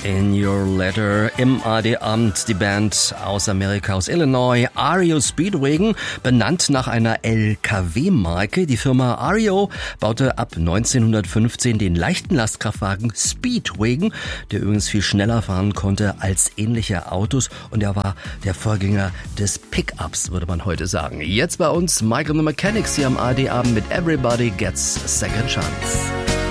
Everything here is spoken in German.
In Your Letter im AD-Abend, die Band aus Amerika, aus Illinois, REO Speedwagon, benannt nach einer LKW-Marke. Die Firma REO baute ab 1915 den leichten Lastkraftwagen Speedwagon, der übrigens viel schneller fahren konnte als ähnliche Autos, und er war der Vorgänger des Pickups, würde man heute sagen. Jetzt bei uns Michael and the Mechanics hier am AD-Abend mit Everybody Gets a Second Chance.